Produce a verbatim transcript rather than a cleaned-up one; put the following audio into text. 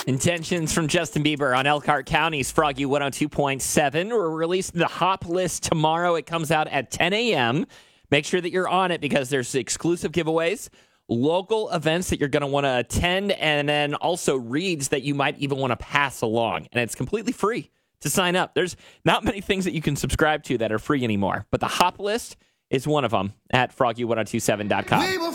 Intentions from Justin Bieber on Elkhart County's Froggy one oh two point seven. We're releasing the Hop List tomorrow. It comes out at ten a.m. Make sure that you're on it because there's exclusive giveaways, local events that you're going to want to attend, and then also reads that you might even want to pass along. And it's completely free to sign up. There's not many things that you can subscribe to that are free anymore, but the Hop List is one of them at froggy ten twenty-seven dot com.